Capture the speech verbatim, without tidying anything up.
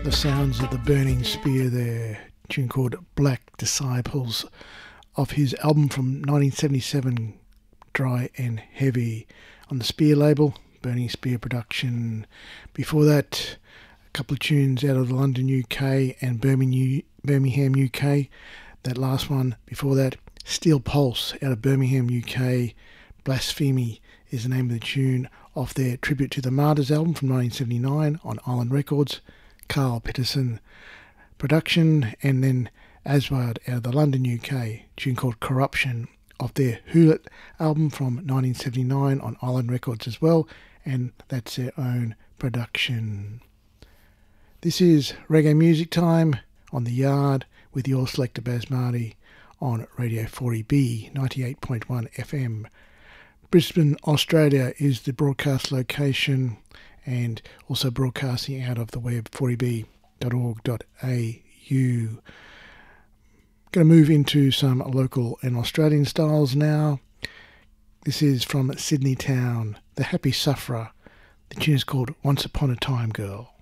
The sounds of the Burning Spear there, a tune called Black Disciples, off his album from nineteen seventy-seven, Dry and Heavy, on the Spear label, Burning Spear production. Before that, a couple of tunes out of London, U K and Birmingham, U K. That last one, before that, Steel Pulse out of Birmingham, U K. Blasphemy is the name of the tune, off their Tribute to the Martyrs album from nineteen seventy-nine on Island Records. Carl Peterson production, and then Aswad out of the London, U K, tune called Corruption, off their Hewlett album from nineteen seventy-nine on Island Records as well, and that's their own production. This is Reggae Music Time on The Yard with your selector Baz Marty on Radio forty B, ninety-eight point one F M. Brisbane, Australia is the broadcast location, and also broadcasting out of the web, forty b dot org dot a u. Going to move into some local and Australian styles now. This is from Sydney Town, The Happy Sufferer. The tune is called Once Upon a Time Girl.